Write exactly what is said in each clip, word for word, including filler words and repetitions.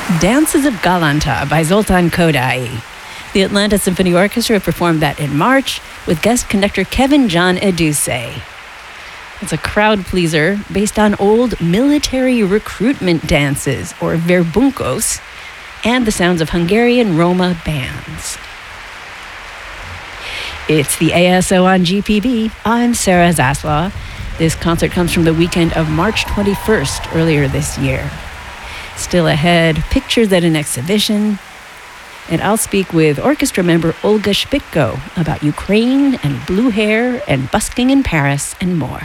Dances of Galanta by Zoltan Kodály. The Atlanta Symphony Orchestra performed that in March with guest conductor Kevin John Edusei. It's a crowd pleaser based on old military recruitment dances, or verbunkos, and the sounds of Hungarian Roma bands. It's the A S O on G P B. I'm Sarah Zaslaw. This concert comes from the weekend of March twenty-first, earlier this year. Still ahead, pictures at an exhibition, and I'll speak with orchestra member Olga Shpitko about Ukraine and blue hair and busking in Paris and more.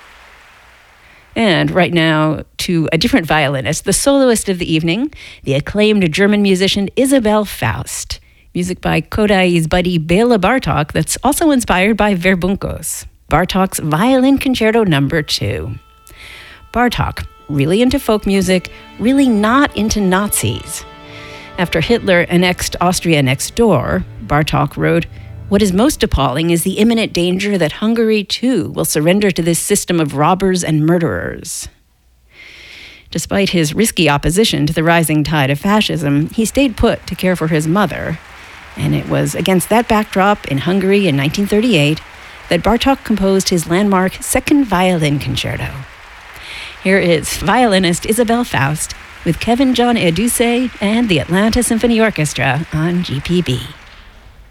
And right now, to a different violinist, the soloist of the evening, the acclaimed German musician Isabell Faust. Music by Kodály's buddy Béla Bartók that's also inspired by verbunkos. Bartók's Violin Concerto Number Two. Bartók, really into folk music, really not into Nazis. After Hitler annexed Austria next door, Bartók wrote, "What is most appalling is the imminent danger that Hungary, too, will surrender to this system of robbers and murderers." Despite his risky opposition to the rising tide of fascism, he stayed put to care for his mother, and it was against that backdrop in Hungary in nineteen thirty-eight that Bartók composed his landmark Second Violin Concerto. Here is violinist Isabell Faust with Kevin John Edusei and the Atlanta Symphony Orchestra on G P B.